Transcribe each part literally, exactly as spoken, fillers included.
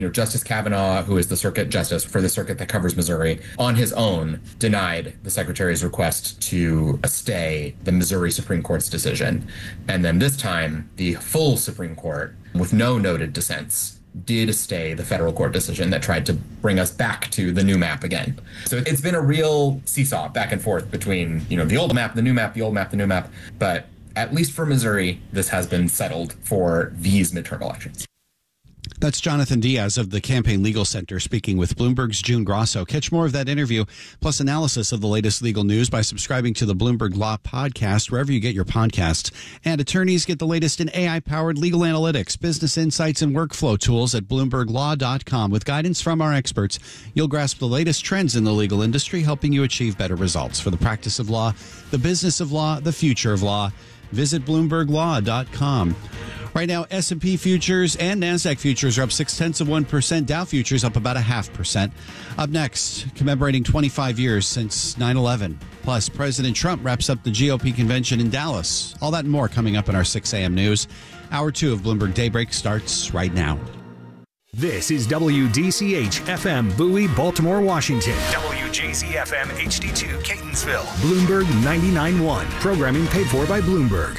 You know, Justice Kavanaugh, who is the circuit justice for the circuit that covers Missouri, on his own denied the secretary's request to stay the Missouri Supreme Court's decision. And then this time, the full Supreme Court, with no noted dissents, did stay the federal court decision that tried to bring us back to the new map again. So it's been a real seesaw back and forth between, you know, the old map, the new map, the old map, the new map. But at least for Missouri, this has been settled for these midterm elections. That's Jonathan Diaz of the Campaign Legal Center speaking with Bloomberg's June Grosso. Catch more of that interview, plus analysis of the latest legal news by subscribing to the Bloomberg Law Podcast, wherever you get your podcasts. And attorneys get the latest in A I-powered legal analytics, business insights, and workflow tools at bloomberg law dot com. With guidance from our experts, you'll grasp the latest trends in the legal industry, helping you achieve better results for the practice of law, the business of law, the future of law. Visit bloomberg law dot com. Right now, S and P futures and NASDAQ futures are up six-tenths of one percent. Dow futures up about a half percent. Up next, commemorating twenty-five years since nine eleven. Plus, President Trump wraps up the G O P convention in Dallas. All that and more coming up in our six a.m. news. Hour two of Bloomberg Daybreak starts right now. This is W D C H F M Bowie, Baltimore, Washington. W J Z F M H D two, Catonsville. Bloomberg ninety-nine point one. Programming paid for by Bloomberg.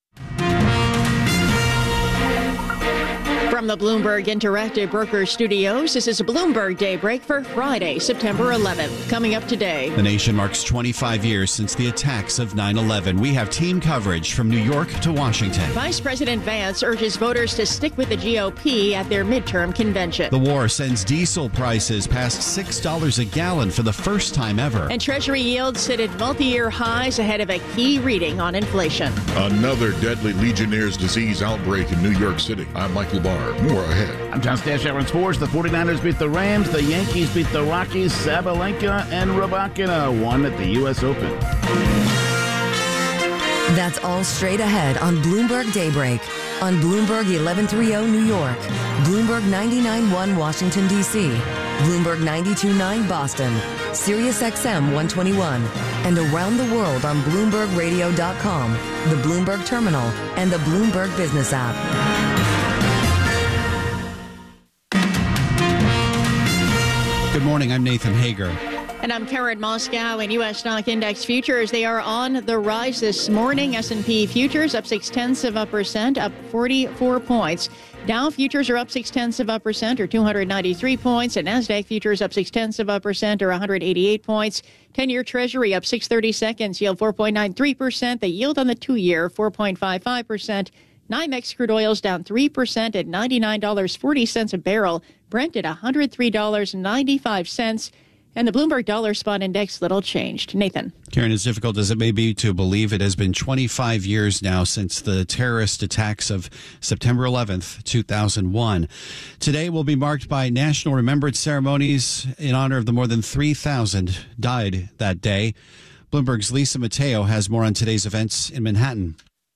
From the Bloomberg Interactive Broker Studios, this is a Bloomberg Daybreak for Friday, September eleventh. Coming up today. The nation marks twenty-five years since the attacks of nine eleven. We have team coverage from New York to Washington. Vice President Vance urges voters to stick with the G O P at their midterm convention. The war sends diesel prices past six dollars a gallon for the first time ever. And Treasury yields sit at multi-year highs ahead of a key reading on inflation. Another deadly Legionnaire's disease outbreak in New York City. I'm Michael Barr. More ahead. I'm John Stashower in sports. The 49ers beat the Rams. The Yankees beat the Rockies. Sabalenka and Rybakina won at the U S Open. That's all straight ahead on Bloomberg Daybreak. On Bloomberg eleven thirty New York. Bloomberg ninety-nine point one Washington, D C. Bloomberg ninety-two point nine Boston. Sirius X M one twenty-one. And around the world on Bloomberg radio dot com, the Bloomberg Terminal, and the Bloomberg Business app. Good morning. I'm Nathan Hager. And I'm Karen Moscow. In U S stock index futures, they are on the rise this morning. S and P futures up six-tenths of a percent, up forty-four points. Dow futures are up six-tenths of a percent, or two hundred ninety-three points. And NASDAQ futures up six-tenths of a percent, or one hundred eighty-eight points. ten-year Treasury up six thirty-seconds, yield four point nine three percent. The yield on the two-year, four point five five percent. NYMEX crude oil's down three percent at ninety-nine dollars and forty cents a barrel. Brent at one hundred three dollars and ninety-five cents. And the Bloomberg Dollar Spot Index, little changed. Nathan. Karen, as difficult as it may be to believe, it has been twenty-five years now since the terrorist attacks of September eleventh, two thousand one. Today will be marked by national remembrance ceremonies in honor of the more than three thousand died that day. Bloomberg's Lisa Mateo has more on today's events in Manhattan.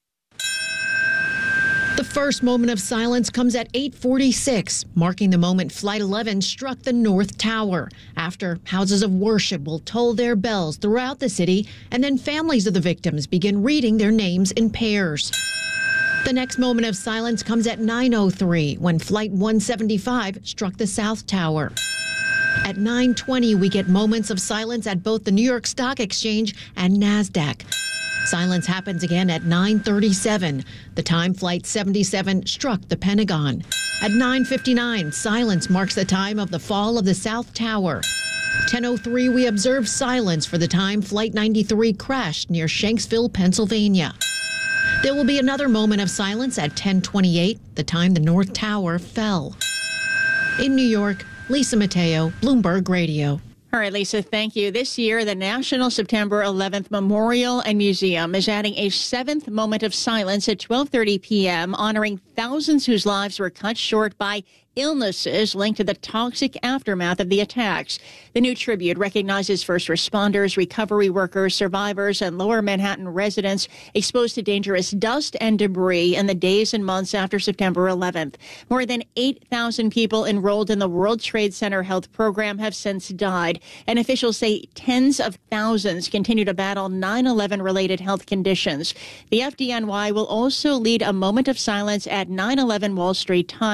The first moment of silence comes at eight forty-six, marking the moment Flight eleven struck the North Tower. After, houses of worship will toll their bells throughout the city, and then families of the victims begin reading their names in pairs. The next moment of silence comes at nine oh three, when Flight one seventy-five struck the South Tower. At nine twenty, we get moments of silence at both the New York Stock Exchange and NASDAQ. Silence happens again at nine thirty-seven, the time Flight seventy-seven struck the Pentagon. At nine fifty-nine, silence marks the time of the fall of the South Tower. ten oh three, we observe silence for the time Flight ninety-three crashed near Shanksville, Pennsylvania. There will be another moment of silence at ten twenty-eight, the time the North Tower fell. In New York, Lisa Mateo, Bloomberg Radio. All right, Lisa, thank you. This year, the National September eleventh Memorial and Museum is adding a seventh moment of silence at twelve thirty p.m., honoring thousands whose lives were cut short by illnesses linked to the toxic aftermath of the attacks. The new tribute recognizes first responders, recovery workers, survivors, and lower Manhattan residents exposed to dangerous dust and debris in the days and months after September eleventh. More than eight thousand people enrolled in the World Trade Center Health Program have since died, and officials say tens of thousands continue to battle nine eleven-related health conditions. The F D N Y will also lead a moment of silence at nine eleven Wall Street time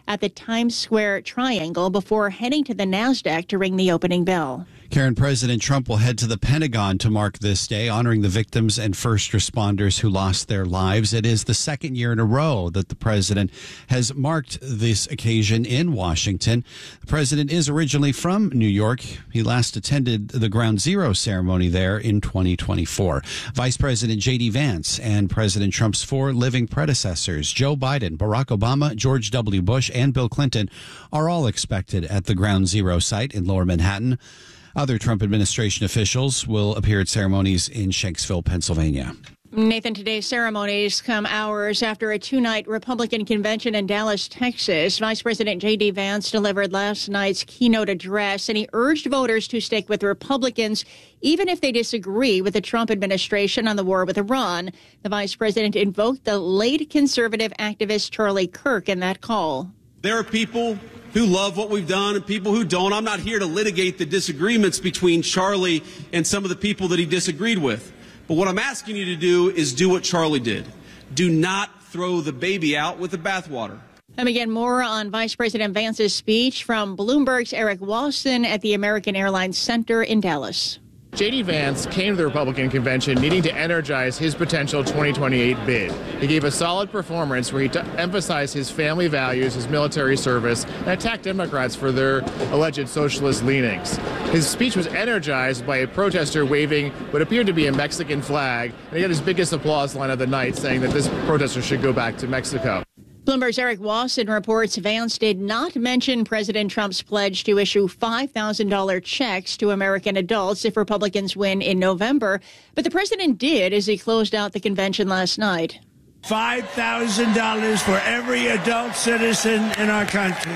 at the Times Square Triangle before heading to the NASDAQ to ring the opening bell. Karen, President Trump will head to the Pentagon to mark this day, honoring the victims and first responders who lost their lives. It is the second year in a row that the president has marked this occasion in Washington. The president is originally from New York. He last attended the Ground Zero ceremony there in twenty twenty-four. Vice President J D Vance and President Trump's four living predecessors, Joe Biden, Barack Obama, George W. Bush, and Bill Clinton, are all expected at the Ground Zero site in Lower Manhattan. Other Trump administration officials will appear at ceremonies in Shanksville, Pennsylvania. Nathan, today's ceremonies come hours after a two-night Republican convention in Dallas, Texas. Vice President J D Vance delivered last night's keynote address, and he urged voters to stick with Republicans, even if they disagree with the Trump administration on the war with Iran. The vice president invoked the late conservative activist Charlie Kirk in that call. There are people who love what we've done and people who don't. I'm not here to litigate the disagreements between Charlie and some of the people that he disagreed with. But what I'm asking you to do is do what Charlie did. Do not throw the baby out with the bathwater. And again, more on Vice President Vance's speech from Bloomberg's Eric Wasson at the American Airlines Center in Dallas. J D Vance came to the Republican convention needing to energize his potential twenty twenty-eight bid. He gave a solid performance where he t- emphasized his family values, his military service, and attacked Democrats for their alleged socialist leanings. His speech was energized by a protester waving what appeared to be a Mexican flag, and he had his biggest applause line of the night, saying that this protester should go back to Mexico. Bloomberg's Eric Wasson reports Vance did not mention President Trump's pledge to issue five thousand dollars checks to American adults if Republicans win in November. But the president did as he closed out the convention last night. five thousand dollars for every adult citizen in our country.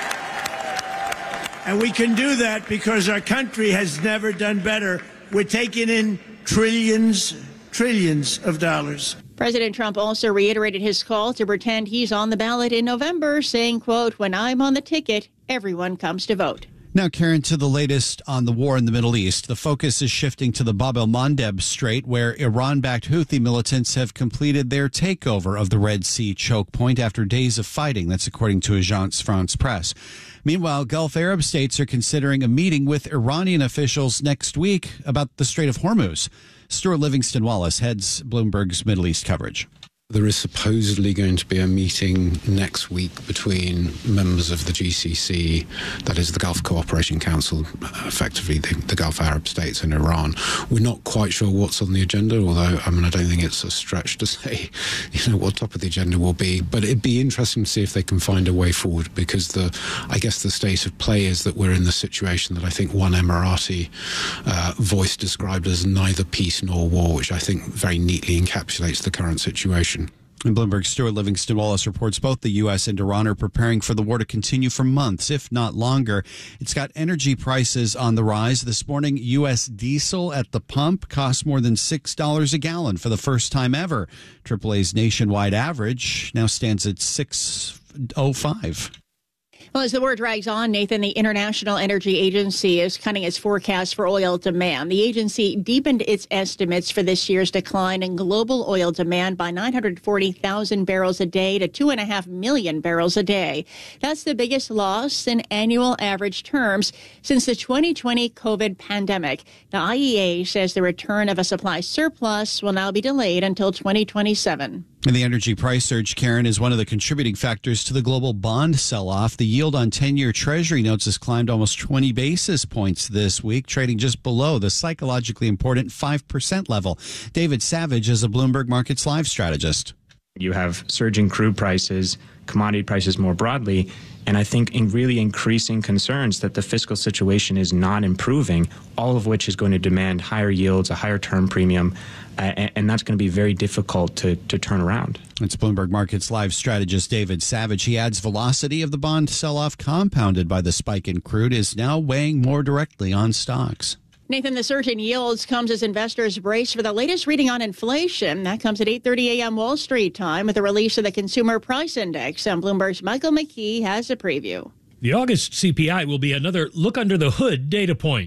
And we can do that because our country has never done better. We're taking in trillions, trillions of dollars. President Trump also reiterated his call to pretend he's on the ballot in November, saying, quote, "When I'm on the ticket, everyone comes to vote." Now, Karen, to the latest on the war in the Middle East. The focus is shifting to the Bab el-Mandeb Strait, where Iran-backed Houthi militants have completed their takeover of the Red Sea choke point after days of fighting. That's according to Agence France-Presse. Meanwhile, Gulf Arab states are considering a meeting with Iranian officials next week about the Strait of Hormuz. Stuart Livingston-Wallace heads Bloomberg's Middle East coverage. There is supposedly going to be a meeting next week between members of the G C C, that is the Gulf Cooperation Council, effectively the, the Gulf Arab states and Iran. We're not quite sure what's on the agenda, although I mean I don't think it's a stretch to say, you know, what top of the agenda will be. But it'd be interesting to see if they can find a way forward, because the I guess the state of play is that we're in the situation that I think one Emirati uh, voice described as neither peace nor war, which I think very neatly encapsulates the current situation. And Bloomberg's Stuart Livingston-Wallace reports both the U S and Iran are preparing for the war to continue for months, if not longer. It's got energy prices on the rise. This morning, U S diesel at the pump cost more than six dollars a gallon for the first time ever. triple A's nationwide average now stands at six oh five. Well, as the war drags on, Nathan, the International Energy Agency is cutting its forecast for oil demand. The agency deepened its estimates for this year's decline in global oil demand by nine hundred forty thousand barrels a day to two point five million barrels a day. That's the biggest loss in annual average terms since the twenty twenty COVID pandemic. The I E A says the return of a supply surplus will now be delayed until twenty twenty-seven. And the energy price surge, Karen, is one of the contributing factors to the global bond sell-off. The yield on ten-year Treasury notes has climbed almost twenty basis points this week, trading just below the psychologically important five percent level. David Savage is a Bloomberg Markets Live strategist. You have surging crude prices, commodity prices more broadly, and I think in really increasing concerns that the fiscal situation is not improving, all of which is going to demand higher yields, a higher term premium, uh, and, and that's going to be very difficult to, to turn around. It's Bloomberg Markets Live strategist David Savage. He adds velocity of the bond sell-off, compounded by the spike in crude, is now weighing more directly on stocks. Nathan, the surge in yields comes as investors brace for the latest reading on inflation. That comes at eight thirty a.m. Wall Street time with the release of the Consumer Price Index. And Bloomberg's Michael McKee has a preview. The August C P I will be another look under the hood data point.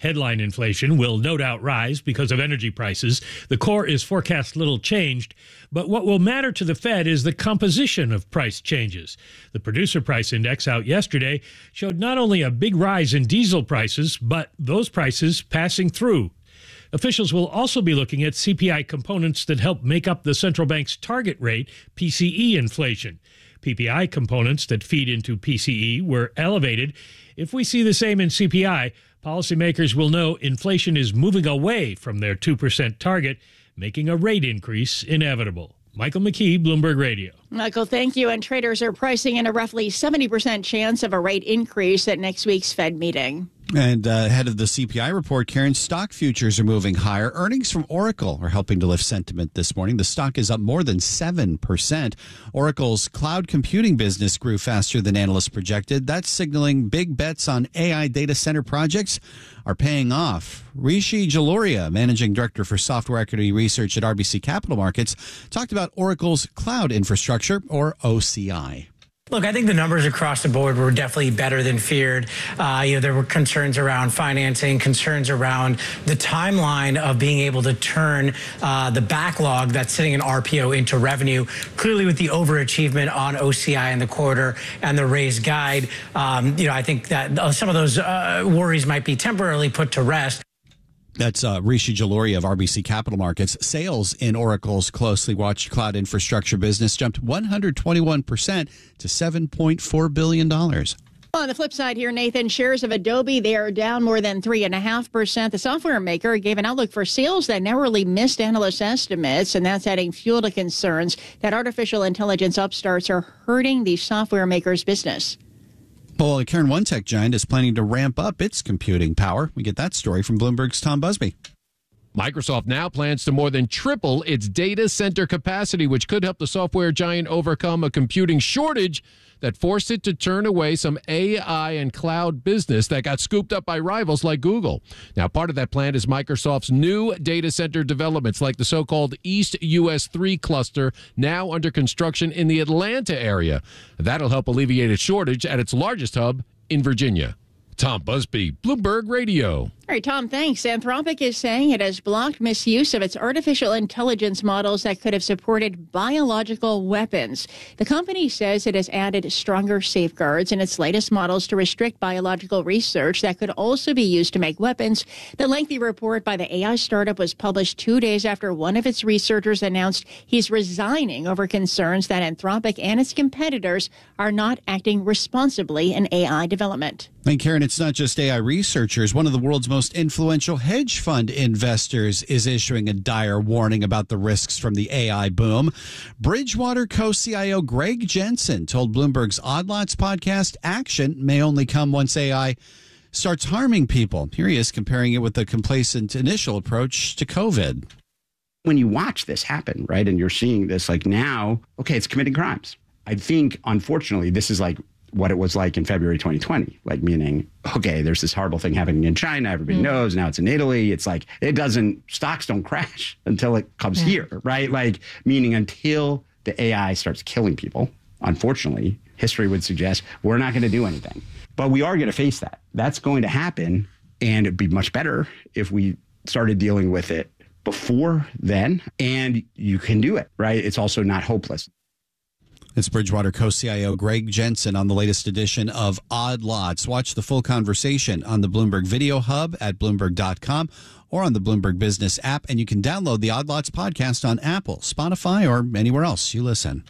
Headline inflation will no doubt rise because of energy prices. The core is forecast little changed, but what will matter to the Fed is the composition of price changes. The producer price index out yesterday showed not only a big rise in diesel prices, but those prices passing through. Officials will also be looking at C P I components that help make up the central bank's target rate, P C E inflation. P P I components that feed into P C E were elevated. If we see the same in C P I, policymakers will know inflation is moving away from their two percent target, making a rate increase inevitable. Michael McKee, Bloomberg Radio. Michael, thank you. And traders are pricing in a roughly seventy percent chance of a rate increase at next week's Fed meeting. And uh, ahead of the C P I report, Karen, stock futures are moving higher. Earnings from Oracle are helping to lift sentiment this morning. The stock is up more than seven percent. Oracle's cloud computing business grew faster than analysts projected. That's signaling big bets on A I data center projects are paying off. Rishi Jaluria, managing director for software equity research at R B C Capital Markets, talked about Oracle's cloud infrastructure, or O C I. Look, I think the numbers across the board were definitely better than feared. Uh, you know, there were concerns around financing, concerns around the timeline of being able to turn uh, the backlog that's sitting in R P O into revenue. Clearly, with the overachievement on O C I in the quarter and the raised guide, um, you know, I think that some of those uh, worries might be temporarily put to rest. That's uh, Rishi Jaluria of R B C Capital Markets. Sales in Oracle's closely watched cloud infrastructure business jumped one hundred twenty-one percent to seven point four billion dollars. On the flip side here, Nathan, shares of Adobe, they are down more than three point five percent. The software maker gave an outlook for sales that narrowly missed analyst estimates, and that's adding fuel to concerns that artificial intelligence upstarts are hurting the software maker's business. Well, the Karen One tech giant is planning to ramp up its computing power. We get that story from Bloomberg's Tom Busby. Microsoft now plans to more than triple its data center capacity, which could help the software giant overcome a computing shortage that forced it to turn away some A I and cloud business that got scooped up by rivals like Google. Now, part of that plan is Microsoft's new data center developments, like the so-called East U S three cluster, now under construction in the Atlanta area. That'll help alleviate its shortage at its largest hub in Virginia. Tom Busby, Bloomberg Radio. All right, Tom, thanks. Anthropic is saying it has blocked misuse of its artificial intelligence models that could have supported biological weapons. The company says it has added stronger safeguards in its latest models to restrict biological research that could also be used to make weapons. The lengthy report by the A I startup was published two days after one of its researchers announced he's resigning over concerns that Anthropic and its competitors are not acting responsibly in A I development. And Karen, it's not just A I researchers. One of the world's most influential hedge fund investors is issuing a dire warning about the risks from the A I boom. Bridgewater co-C I O Greg Jensen told Bloomberg's Odd Lots podcast action may only come once A I starts harming people. Here he is comparing it with the complacent initial approach to COVID. When you watch this happen, right, and you're seeing this like now, okay, it's committing crimes. I think, unfortunately, this is like what it was like in February twenty twenty, like meaning, okay, there's this horrible thing happening in China. Everybody mm. knows. Now it's in Italy. It's like it doesn't stocks don't crash until it comes yeah. here. Right. Like meaning until the A I starts killing people. Unfortunately, history would suggest we're not going to do anything. But we are going to face that. That's going to happen. And it'd be much better if we started dealing with it before then. And you can do it. Right. It's also not hopeless. It's Bridgewater co-C I O Greg Jensen on the latest edition of Odd Lots. Watch the full conversation on the Bloomberg Video Hub at Bloomberg dot com or on the Bloomberg Business app. And you can download the Odd Lots podcast on Apple, Spotify, or anywhere else you listen.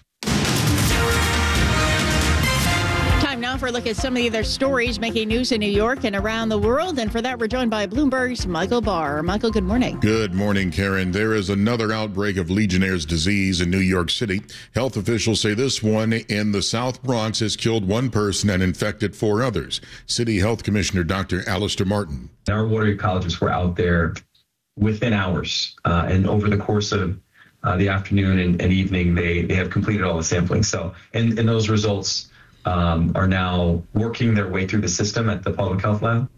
Now for a look at some of the other stories making news in New York and around the world. And for that, we're joined by Bloomberg's Michael Barr. Michael, good morning. Good morning, Karen. There is another outbreak of Legionnaire's disease in New York City. Health officials say this one in the South Bronx has killed one person and infected four others. City Health Commissioner Doctor Alistair Martin. Our water ecologists were out there within hours, uh, and over the course of uh, the afternoon and, and evening, they, they have completed all the sampling. So, and, and those results Um, are now working their way through the system at the public health lab.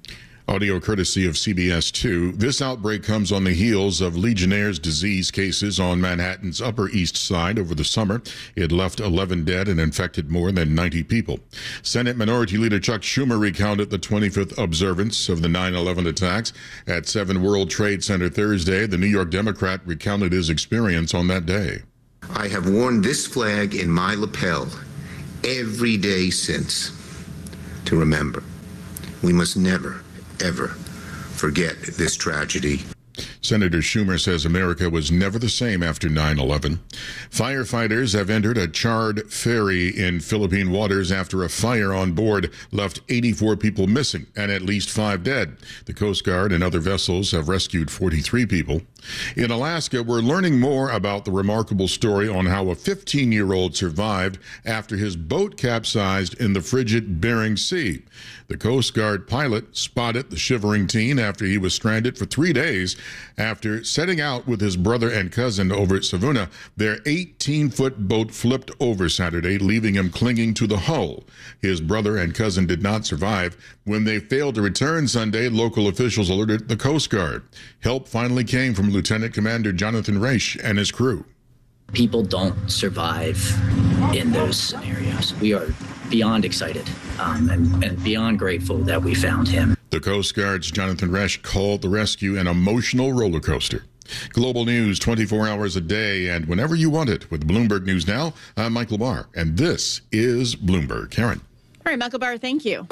Audio courtesy of C B S two. This outbreak comes on the heels of Legionnaire's disease cases on Manhattan's Upper East Side over the summer. It left eleven dead and infected more than ninety people. Senate Minority Leader Chuck Schumer recounted the twenty-fifth observance of the nine eleven attacks at seven World Trade Center Thursday. The New York Democrat recounted his experience on that day. I have worn this flag in my lapel every day since to remember. We must never, ever forget this tragedy. Senator Schumer says America was never the same after nine eleven. Firefighters have entered a charred ferry in Philippine waters after a fire on board left eighty-four people missing and at least five dead. The Coast Guard and other vessels have rescued forty-three people. In Alaska, we're learning more about the remarkable story on how a fifteen-year-old survived after his boat capsized in the frigid Bering Sea. The Coast Guard pilot spotted the shivering teen after he was stranded for three days after setting out with his brother and cousin over at Savuna. Their eighteen-foot boat flipped over Saturday, leaving him clinging to the hull. His brother and cousin did not survive. When they failed to return Sunday, local officials alerted the Coast Guard. Help finally came from Lieutenant Commander Jonathan Reich and his crew. People don't survive in those scenarios. We are beyond excited um, and, and beyond grateful that we found him. The Coast Guard's Jonathan Resch called the rescue an emotional roller coaster. Global news twenty-four hours a day and whenever you want it with Bloomberg News Now. I'm Michael Barr, and this is Bloomberg. Karen. All right, Michael Barr, thank you.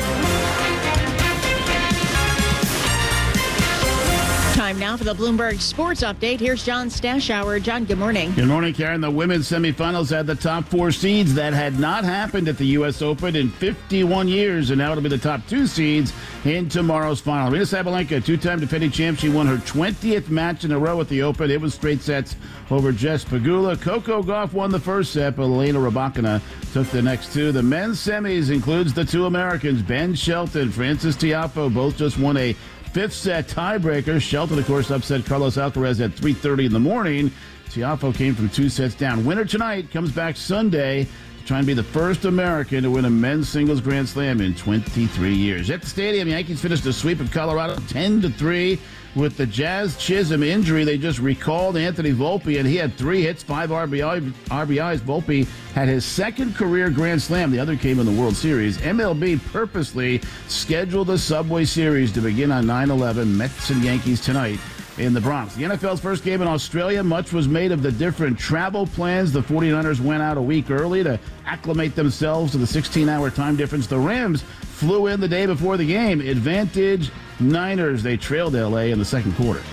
Time now for the Bloomberg Sports Update. Here's John Stashower. John, good morning. Good morning, Karen. The women's semifinals had the top four seeds. That had not happened at the U S Open in fifty-one years, and now it'll be the top two seeds in tomorrow's final. Aryna Sabalenka, two-time defending champ, she won her twentieth match in a row at the Open. It was straight sets over Jess Pegula. Coco Gauff won the first set, but Elena Rybakina took the next two. The men's semis includes the two Americans, Ben Shelton, Francis Tiafoe, both just won a fifth set tiebreaker. Shelton, of course, upset Carlos Alcaraz at three thirty in the morning. Tiafoe came from two sets down. Winner tonight comes back Sunday to try and be the first American to win a men's singles Grand Slam in twenty-three years. At the stadium, Yankees finished a sweep of Colorado ten to three. With the Jazz Chisholm injury, they just recalled Anthony Volpe, and he had three hits, five R B I, R B Is. Volpe had his second career Grand Slam. The other came in the World Series. M L B purposely scheduled the Subway Series to begin on nine eleven. Mets and Yankees tonight in the Bronx. The N F L's first game in Australia, much was made of the different travel plans. The forty-niners went out a week early to acclimate themselves to the sixteen-hour time difference. The Rams flew in the day before the game. Advantage Niners. They trailed L A in the second quarter.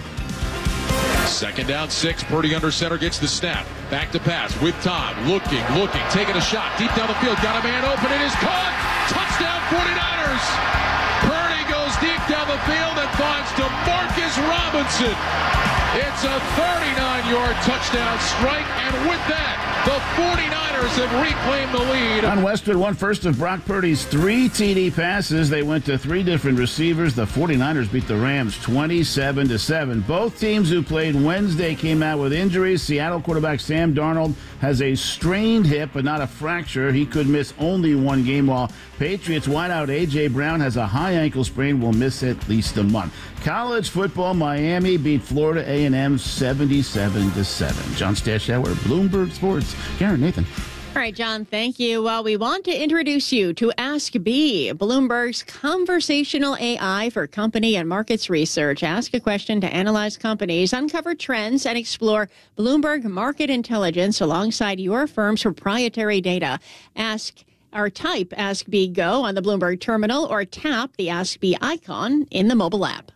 Second down, six. Purdy under center gets the snap. Back to pass with Todd. Looking, looking, taking a shot. Deep down the field. Got a man open. It is caught. Touchdown forty-niners. Purdy goes deep down the field and finds DeMarcus Robinson. It's a thirty-nine-yard touchdown strike. And with that, the forty-niners have reclaimed the lead. On Westwood won first of Brock Purdy's three T D passes. They went to three different receivers. The forty-niners beat the Rams twenty-seven to seven. Both teams who played Wednesday came out with injuries. Seattle quarterback Sam Darnold has a strained hip but not a fracture. He could miss only one game, while Patriots wideout A J. Brown has a high ankle sprain, will miss at least a month. College football, Miami beat Florida A and M seventy-seven to seven. John Stashower, Bloomberg Sports. Karen, Nathan. All right, John, thank you. Well, we want to introduce you to Ask B, Bloomberg's conversational A I for company and markets research. Ask a question to analyze companies, uncover trends, and explore Bloomberg market intelligence alongside your firm's proprietary data. Ask or type Ask B Go on the Bloomberg terminal or tap the Ask B icon in the mobile app.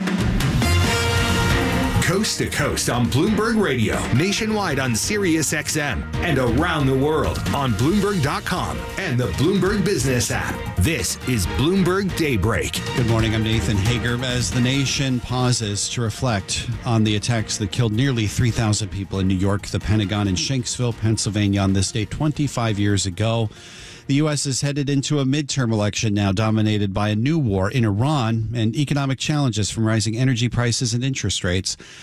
Coast to coast on Bloomberg Radio, nationwide on Sirius X M, and around the world on Bloomberg dot com and the Bloomberg Business app. This is Bloomberg Daybreak. Good morning, I'm Nathan Hager. As the nation pauses to reflect on the attacks that killed nearly three thousand people in New York, the Pentagon, and Shanksville, Pennsylvania on this day twenty-five years ago, the U S is headed into a midterm election now dominated by a new war in Iran and economic challenges from rising energy prices and interest rates.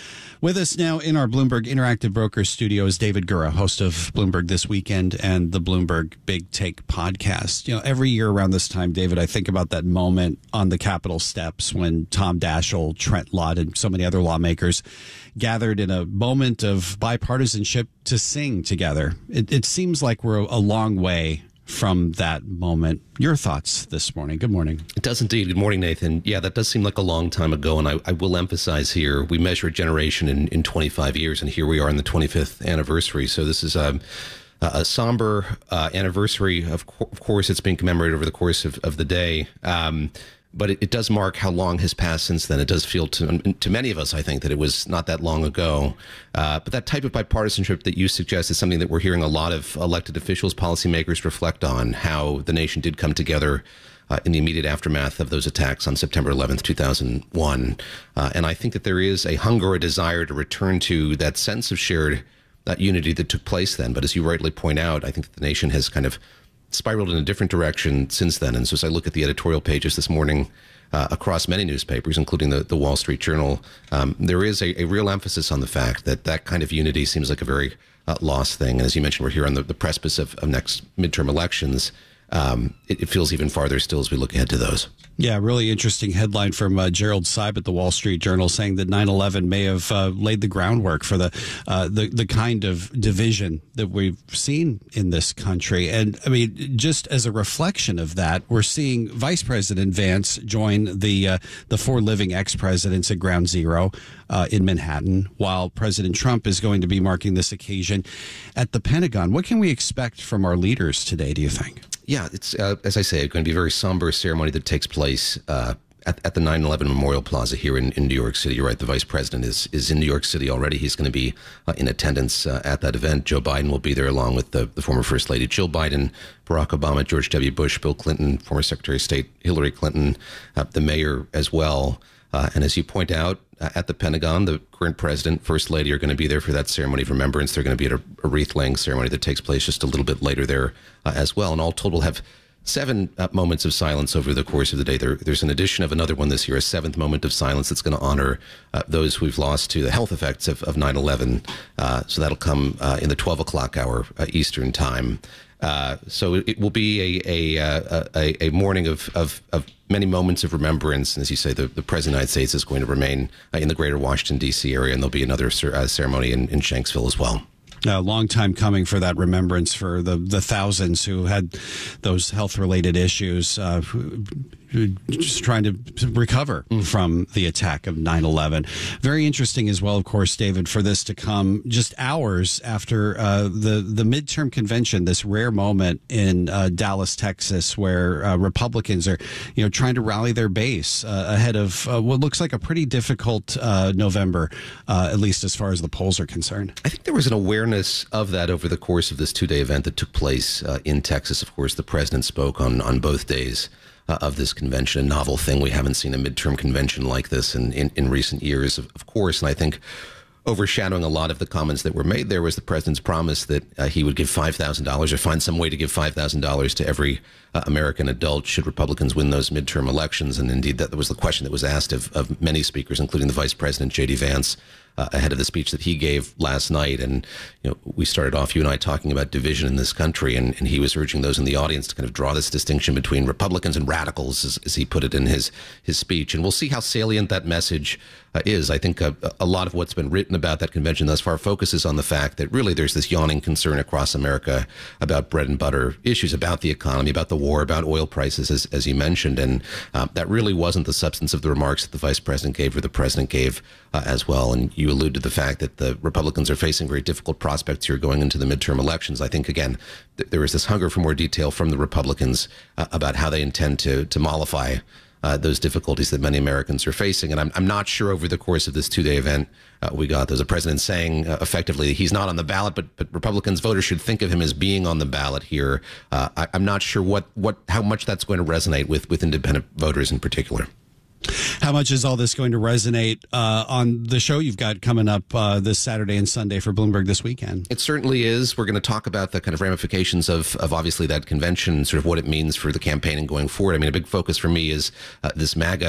With us now in our Bloomberg Interactive Brokers studio is David Gura, host of Bloomberg This Weekend and the Bloomberg Big Take podcast. You know, every year around this time, David, I think about that moment on the Capitol steps when Tom Daschle, Trent Lott, and so many other lawmakers gathered in a moment of bipartisanship to sing together. It, it seems like we're a long way from that moment. Your thoughts this morning? Good morning. It does indeed. Good morning, Nathan. Yeah, that does seem like a long time ago, and I, I will emphasize here, we measure a generation in, in twenty-five years, and here we are in the twenty-fifth anniversary. So this is a, a somber uh, anniversary. Of, co- of course, it's being commemorated over the course of, of the day. Um, But it, it does mark how long has passed since then. It does feel to to many of us, I think, that it was not that long ago. Uh, but that type of bipartisanship that you suggest is something that we're hearing a lot of elected officials, policymakers reflect on, how the nation did come together uh, in the immediate aftermath of those attacks on September eleventh, two thousand one. Uh, and I think that there is a hunger or a desire to return to that sense of shared that unity that took place then. But as you rightly point out, I think that the nation has kind of spiraled in a different direction since then. And so as I look at the editorial pages this morning uh, across many newspapers, including the, the Wall Street Journal, um, there is a, a real emphasis on the fact that that kind of unity seems like a very uh, lost thing. And as you mentioned, we're here on the, the precipice of, of next midterm elections. Um, it, it feels even farther still as we look ahead to those. Yeah, really interesting headline from uh, Gerald Seib at the Wall Street Journal saying that nine eleven may have uh, laid the groundwork for the, uh, the the kind of division that we've seen in this country. And I mean, just as a reflection of that, we're seeing Vice President Vance join the uh, the four living ex-presidents at Ground Zero uh, in Manhattan, while President Trump is going to be marking this occasion at the Pentagon. What can we expect from our leaders today, do you think? Yeah, it's, uh, as I say, going to be a very somber ceremony that takes place uh, at, at the nine eleven Memorial Plaza here in, in New York City. You're right, the vice president is, is in New York City already. He's going to be uh, in attendance uh, at that event. Joe Biden will be there along with the, the former First Lady Jill Biden, Barack Obama, George W. Bush, Bill Clinton, former Secretary of State Hillary Clinton, uh, the mayor as well. Uh, and as you point out, uh, at the Pentagon, the current president, First Lady are going to be there for that ceremony of remembrance. They're going to be at a, a wreath-laying ceremony that takes place just a little bit later there uh, as well. And all told, we'll have seven uh, moments of silence over the course of the day. There, there's an addition of another one this year, a seventh moment of silence that's going to honor uh, those we've lost to the health effects of, of nine eleven. Uh, so that'll come uh, in the twelve o'clock hour uh, Eastern time. Uh, so it, it will be a a, a, a morning of, of, of many moments of remembrance. And as you say, the, the President of the United States is going to remain uh, in the greater Washington, D C area, and there'll be another cer- uh, ceremony in, in Shanksville as well. A long time coming for that remembrance for the, the thousands who had those health-related issues, uh, who, who just trying to recover mm. from the attack of nine eleven. Very interesting as well, of course, David, for this to come just hours after uh, the, the midterm convention, this rare moment in uh, Dallas, Texas, where uh, Republicans are, you know, trying to rally their base uh, ahead of uh, what looks like a pretty difficult uh, November, uh, at least as far as the polls are concerned. I think there was an awareness of that over the course of this two-day event that took place uh, in Texas. Of course, the president spoke on, on both days uh, of this convention, a novel thing. We haven't seen a midterm convention like this in, in, in recent years, of, of course. And I think overshadowing a lot of the comments that were made there was the president's promise that uh, he would give five thousand dollars or find some way to give five thousand dollars to every uh, American adult should Republicans win those midterm elections. And indeed, that was the question that was asked of, of many speakers, including the Vice President, J D Vance, Uh, ahead of the speech that he gave last night. And, you know, we started off, you and I, talking about division in this country, and, and he was urging those in the audience to kind of draw this distinction between Republicans and radicals, as, as he put it in his, his speech. And we'll see how salient that message uh, is. I think a, a lot of what's been written about that convention thus far focuses on the fact that really there's this yawning concern across America about bread and butter issues, about the economy, about the war, about oil prices, as, as you mentioned. And uh, that really wasn't the substance of the remarks that the vice president gave or the president gave uh, as well. And you allude to the fact that the Republicans are facing very difficult prospects here going into the midterm elections. I think, again, th- there is this hunger for more detail from the Republicans uh, about how they intend to, to mollify uh, those difficulties that many Americans are facing. And I'm, I'm not sure over the course of this two-day event uh, we got, there's a president saying uh, effectively he's not on the ballot, but, but Republicans voters should think of him as being on the ballot here. Uh, I, I'm not sure what, what how much that's going to resonate with, with independent voters in particular. How much is all this going to resonate uh, on the show you've got coming up uh, this Saturday and Sunday for Bloomberg This Weekend? It certainly is. We're going to talk about the kind of ramifications of, of obviously that convention, sort of what it means for the campaign and going forward. I mean, a big focus for me is uh, this MAGA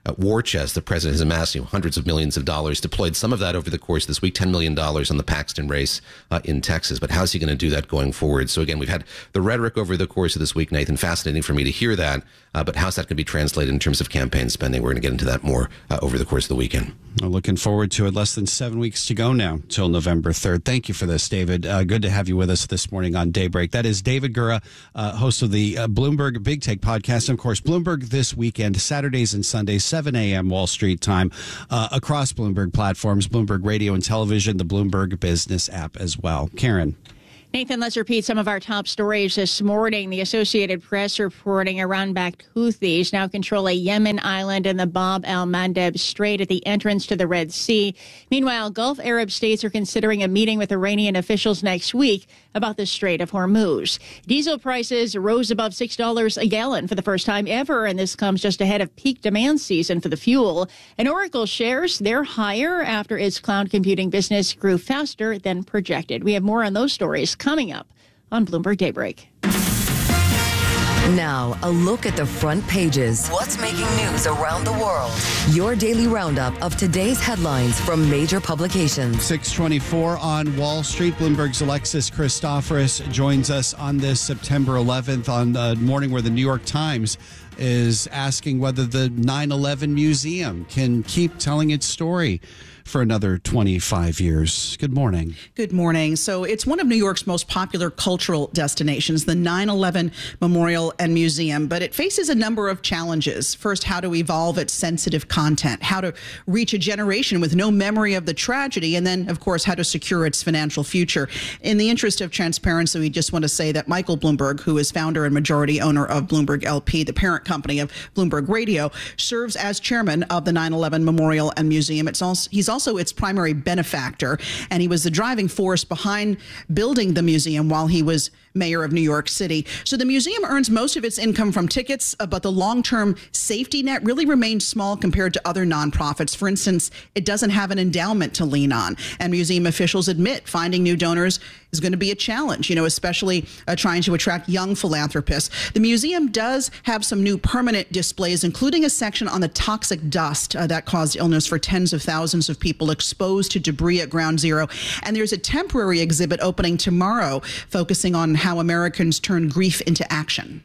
uh, war chest the president has amassed, you know, hundreds of millions of dollars, deployed some of that over the course of this week, ten million dollars on the Paxton race uh, in Texas. But how's he going to do that going forward? So again, we've had the rhetoric over the course of this week, Nathan. Fascinating for me to hear that. Uh, but how's that going to be translated in terms of campaign spending? We're going to get into that more uh, over the course of the weekend. Well, looking forward to it. Less than seven weeks to go now till November third. Thank you for this, David. Uh, good to have you with us this morning on Daybreak. That is David Gura, uh, host of the uh, Bloomberg Big Take podcast. And of course, Bloomberg This Weekend, Saturdays and Sundays, seven a.m. Wall Street time, uh, across Bloomberg platforms, Bloomberg Radio and Television, the Bloomberg Business app as well. Karen. Nathan, let's repeat some of our top stories this morning. The Associated Press reporting Iran-backed Houthis now control a Yemen island in the Bab el-Mandeb Strait at the entrance to the Red Sea. Meanwhile, Gulf Arab states are considering a meeting with Iranian officials next week about the Strait of Hormuz. Diesel prices rose above six dollars a gallon for the first time ever, and this comes just ahead of peak demand season for the fuel. And Oracle shares, they're higher after its cloud computing business grew faster than projected. We have more on those stories coming up on Bloomberg Daybreak. Now, a look at the front pages. What's making news around the world? Your daily roundup of today's headlines from major publications. six twenty-four on Wall Street. Bloomberg's Alexis Christoforous joins us on this September eleventh on the morning where the New York Times is asking whether the nine eleven Museum can keep telling its story for another twenty-five years. Good morning. Good morning. So it's one of New York's most popular cultural destinations, the nine eleven Memorial and Museum, but it faces a number of challenges. First, how to evolve its sensitive content, how to reach a generation with no memory of the tragedy, and then, of course, how to secure its financial future. In the interest of transparency, we just want to say that Michael Bloomberg, who is founder and majority owner of Bloomberg L P, the parent company of Bloomberg Radio, serves as chairman of the nine eleven Memorial and Museum. It's also, he's also its primary benefactor, and he was the driving force behind building the museum while he was mayor of New York City. So the museum earns most of its income from tickets, uh, but the long-term safety net really remains small compared to other nonprofits. For instance, it doesn't have an endowment to lean on, and museum officials admit finding new donors is going to be a challenge, you know, especially uh, trying to attract young philanthropists. The museum does have some new permanent displays, including a section on the toxic dust uh, that caused illness for tens of thousands of people exposed to debris at Ground Zero. And there's a temporary exhibit opening tomorrow focusing on how Americans turn grief into action.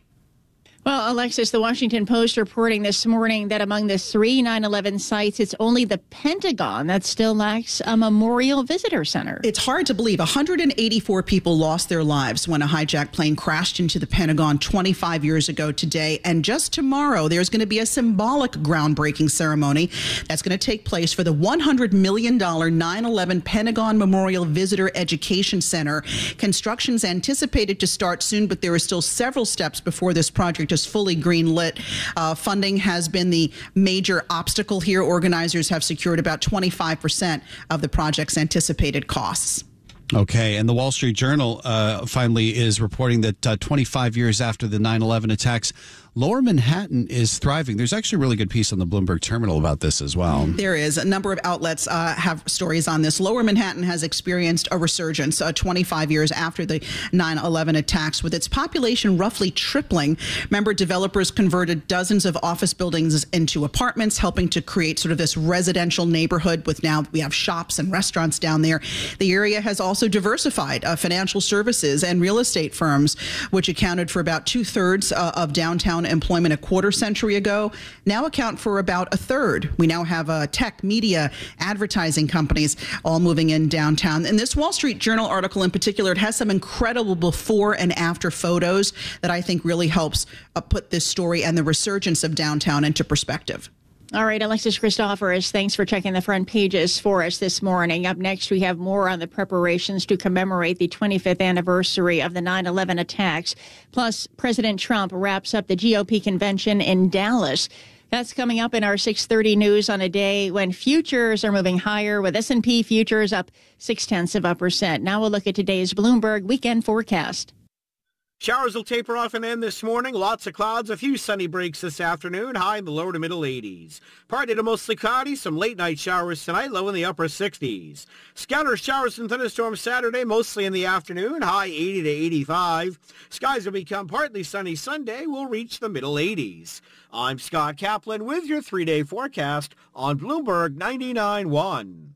Well, Alexis, the Washington Post reporting this morning that among the three nine eleven sites, it's only the Pentagon that still lacks a memorial visitor center. It's hard to believe. one hundred eighty-four people lost their lives when a hijacked plane crashed into the Pentagon twenty-five years ago today. And just tomorrow, there's going to be a symbolic groundbreaking ceremony that's going to take place for the one hundred million dollars nine eleven Pentagon Memorial Visitor Education Center. Construction's anticipated to start soon, but there are still several steps before this project is fully green-lit. Uh, funding has been the major obstacle here. Organizers have secured about twenty-five percent of the project's anticipated costs. Okay, and the Wall Street Journal uh, finally is reporting that uh, twenty-five years after the nine eleven attacks, Lower Manhattan is thriving. There's actually a really good piece on the Bloomberg Terminal about this as well. There is. A number of outlets uh, have stories on this. Lower Manhattan has experienced a resurgence uh, twenty-five years after the nine eleven attacks, with its population roughly tripling. Remember, developers converted dozens of office buildings into apartments, helping to create sort of this residential neighborhood with now we have shops and restaurants down there. The area has also diversified uh, financial services and real estate firms, which accounted for about two thirds uh, of downtown employment a quarter century ago, now account for about a third. We now have uh, tech, media, advertising companies all moving in downtown. In this Wall Street Journal article in particular, it has some incredible before and after photos that I think really helps uh, put this story and the resurgence of downtown into perspective. All right, Alexis Christoforous, thanks for checking the front pages for us this morning. Up next, we have more on the preparations to commemorate the twenty-fifth anniversary of the nine eleven attacks. Plus, President Trump wraps up the G O P convention in Dallas. That's coming up in our six thirty news on a day when futures are moving higher, with S and P futures up six tenths of a percent. Now we'll look at today's Bloomberg weekend forecast. Showers will taper off and end this morning. Lots of clouds, a few sunny breaks this afternoon, high in the lower to middle eighties. Partly to mostly cloudy, some late night showers tonight, low in the upper sixties. Scattered showers and thunderstorms Saturday, mostly in the afternoon, high eighty to eighty-five. Skies will become partly sunny Sunday, will reach the middle eighties. I'm Scott Kaplan with your three-day forecast on Bloomberg ninety-nine point one.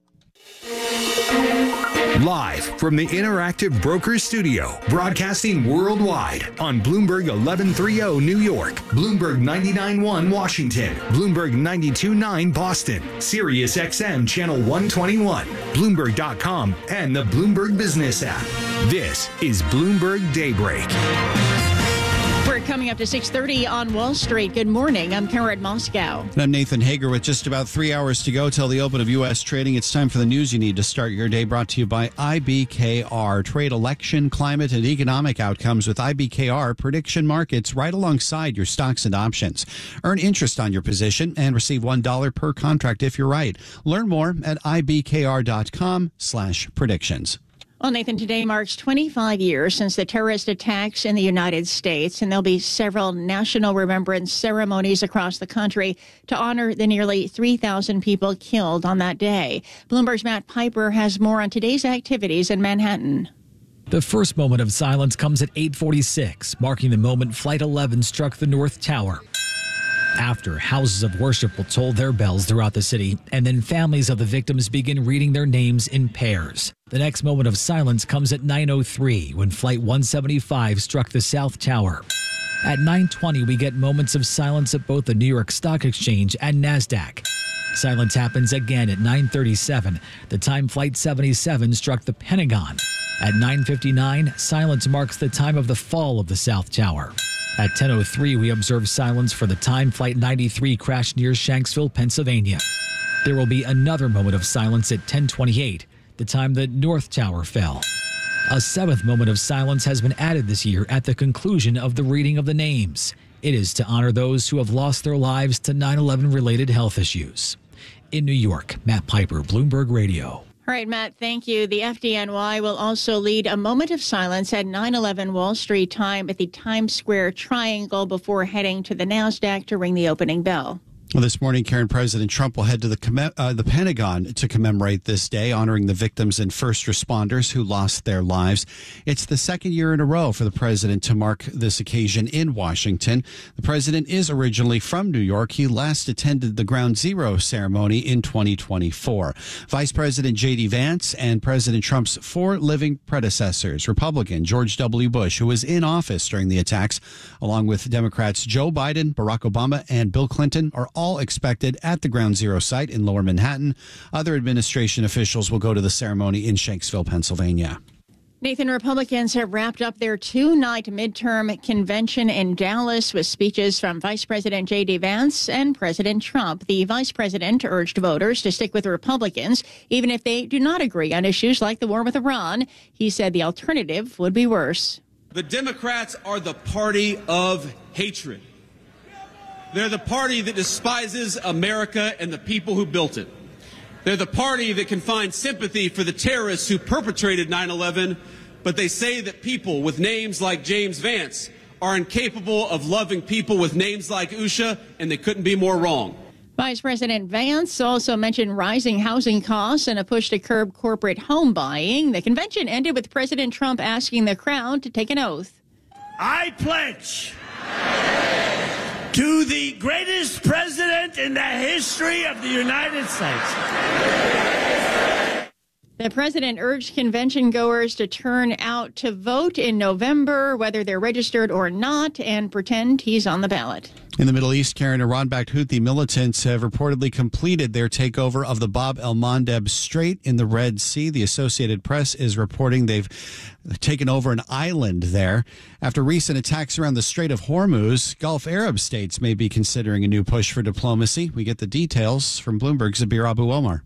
Live from the Interactive Brokers Studio, broadcasting worldwide on Bloomberg eleven thirty New York, Bloomberg ninety-nine point one Washington, Bloomberg ninety-two point nine Boston, Sirius X M Channel one twenty-one, Bloomberg dot com, and the Bloomberg Business app. This is Bloomberg Daybreak. We're coming up to six thirty on Wall Street. Good morning. I'm Karen Moscow. And I'm Nathan Hager with just about three hours to go till the open of U S trading. It's time for the news you need to start your day, brought to you by I B K R. Trade election, climate, and economic outcomes with I B K R prediction markets right alongside your stocks and options. Earn interest on your position and receive one dollar per contract if you're right. Learn more at I B K R dot com slash predictions. Well, Nathan, today marks twenty-five years since the terrorist attacks in the United States, and there'll be several national remembrance ceremonies across the country to honor the nearly three thousand people killed on that day. Bloomberg's Matt Piper has more on today's activities in Manhattan. The first moment of silence comes at eight forty-six, marking the moment Flight eleven struck the North Tower. After, houses of worship will toll their bells throughout the city, and then families of the victims begin reading their names in pairs. The next moment of silence comes at nine oh three, when Flight one seventy-five struck the South Tower. At nine twenty, we get moments of silence at both the New York Stock Exchange and NASDAQ. Silence happens again at nine thirty-seven, the time Flight seventy-seven struck the Pentagon. At nine fifty-nine, silence marks the time of the fall of the South Tower. At ten oh three, we observe silence for the time Flight ninety-three crashed near Shanksville, Pennsylvania. There will be another moment of silence at ten twenty-eight, the time the North Tower fell. A seventh moment of silence has been added this year at the conclusion of the reading of the names. It is to honor those who have lost their lives to nine eleven related health issues. In New York, Matt Piper, Bloomberg Radio. All right, Matt, thank you. The F D N Y will also lead a moment of silence at nine eleven Wall Street time at the Times Square Triangle before heading to the NASDAQ to ring the opening bell. Well, this morning, Karen, President Trump will head to the uh, the Pentagon to commemorate this day, honoring the victims and first responders who lost their lives. It's the second year in a row for the president to mark this occasion in Washington. The president is originally from New York. He last attended the Ground Zero ceremony in twenty twenty-four. Vice President J D Vance and President Trump's four living predecessors, Republican George W. Bush, who was in office during the attacks, along with Democrats Joe Biden, Barack Obama, and Bill Clinton, are all all expected at the Ground Zero site in Lower Manhattan. Other administration officials will go to the ceremony in Shanksville, Pennsylvania. Nathan, Republicans have wrapped up their two-night midterm convention in Dallas with speeches from Vice President J D Vance and President Trump. The vice president urged voters to stick with Republicans, even if they do not agree on issues like the war with Iran. He said the alternative would be worse. The Democrats are the party of hatred. They're the party that despises America and the people who built it. They're the party that can find sympathy for the terrorists who perpetrated nine eleven, but they say that people with names like James Vance are incapable of loving people with names like Usha, and they couldn't be more wrong. Vice President Vance also mentioned rising housing costs and a push to curb corporate home buying. The convention ended with President Trump asking the crowd to take an oath. I pledge to the greatest president in the history of the United States. The president urged convention goers to turn out to vote in November, whether they're registered or not, and pretend he's on the ballot. In the Middle East, Karen, Iran-backed Houthi militants have reportedly completed their takeover of the Bab el-Mandeb Strait in the Red Sea. The Associated Press is reporting they've taken over an island there. After recent attacks around the Strait of Hormuz, Gulf Arab states may be considering a new push for diplomacy. We get the details from Bloomberg's Zabir Abu Omar.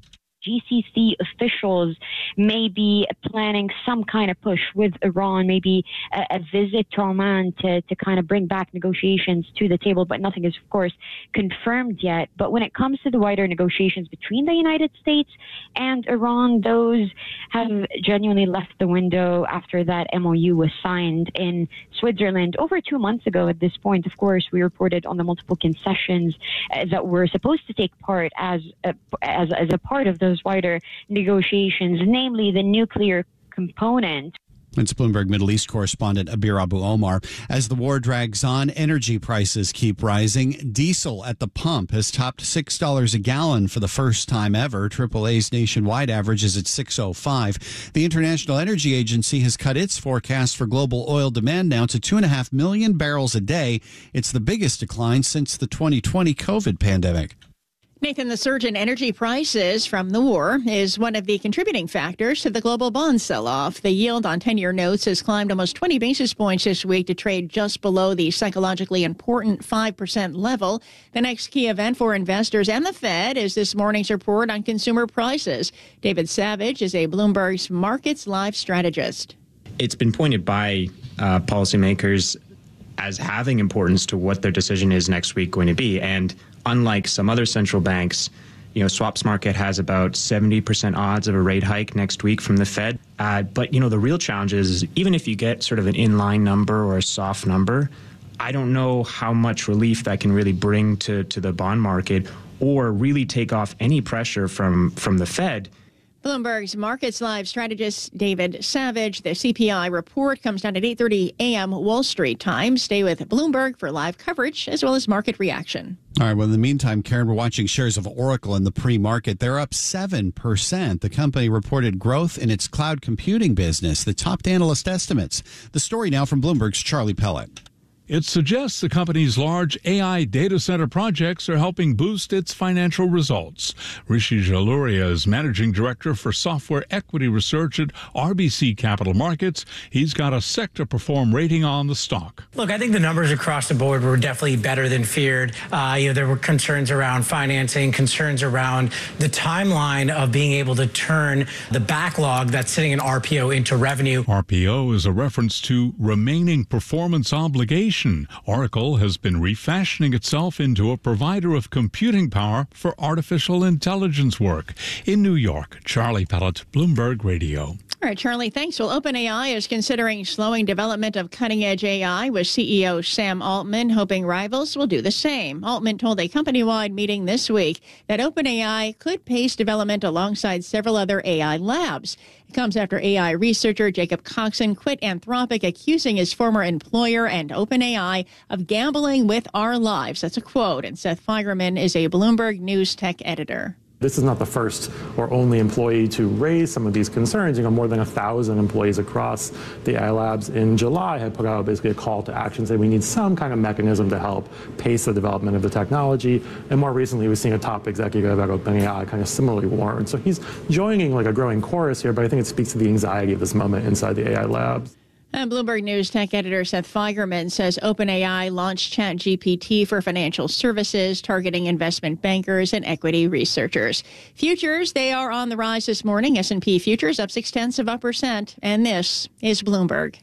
G C C officials may be planning some kind of push with Iran, maybe a, a visit to Oman to, to kind of bring back negotiations to the table, but nothing is, of course, confirmed yet. But when it comes to the wider negotiations between the United States and Iran, those have genuinely left the window after that M O U was signed in Switzerland over two months ago. At this point, of course, we reported on the multiple concessions uh, that were supposed to take part as a, as, as a part of those wider negotiations, namely the nuclear component. It's Bloomberg Middle East correspondent Abir Abu Omar. As the war drags on, energy prices keep rising. Diesel at the pump has topped six dollars a gallon for the first time ever. triple A's nationwide average is at six oh five. The International Energy Agency has cut its forecast for global oil demand now to two point five million barrels a day. It's the biggest decline since the twenty twenty COVID pandemic. Nathan, the surge in energy prices from the war is one of the contributing factors to the global bond sell-off. The yield on ten-year notes has climbed almost twenty basis points this week to trade just below the psychologically important five percent level. The next key event for investors and the Fed is this morning's report on consumer prices. David Savage is a Bloomberg's Markets Live strategist. It's been pointed by uh, policymakers as having importance to what their decision is next week going to be. And unlike some other central banks, you know, swaps market has about seventy percent odds of a rate hike next week from the Fed. Uh, but, you know, the real challenge is even if you get sort of an inline number or a soft number, I don't know how much relief that can really bring to, to the bond market or really take off any pressure from, from the Fed. Bloomberg's Markets Live strategist David Savage. The C P I report comes down at eight thirty a.m. Wall Street time. Stay with Bloomberg for live coverage as well as market reaction. All right. Well, in the meantime, Karen, we're watching shares of Oracle in the pre-market. They're up seven percent. The company reported growth in its cloud computing business, the topped analyst estimates. The story now from Bloomberg's Charlie Pellet. It suggests the company's large A I data center projects are helping boost its financial results. Rishi Jaluria is managing director for software equity research at R B C Capital Markets. He's got a sector perform rating on the stock. Look, I think the numbers across the board were definitely better than feared. Uh, you know, there were concerns around financing, concerns around the timeline of being able to turn the backlog that's sitting in R P O into revenue. R P O is a reference to remaining performance obligations. Oracle has been refashioning itself into a provider of computing power for artificial intelligence work. In New York, Charlie Pellet, Bloomberg Radio. All right, Charlie, thanks. Well, OpenAI is considering slowing development of cutting-edge A I, with C E O Sam Altman hoping rivals will do the same. Altman told a company-wide meeting this week that OpenAI could pace development alongside several other A I labs. It comes after A I researcher Jacob Coxon quit Anthropic, accusing his former employer and OpenAI of gambling with our lives. That's a quote. And Seth Feigerman is a Bloomberg News tech editor. This is not the first or only employee to raise some of these concerns. You know, more than a thousand employees across the A I labs in July had put out basically a call to action saying we need some kind of mechanism to help pace the development of the technology. And more recently, we've seen a top executive at OpenAI kind of similarly warn. So he's joining like a growing chorus here, but I think it speaks to the anxiety of this moment inside the A I labs. And Bloomberg News tech editor Seth Feigerman says OpenAI launched ChatGPT for financial services, targeting investment bankers and equity researchers. Futures, they are on the rise this morning. S and P futures up six tenths of a percent. And this is Bloomberg.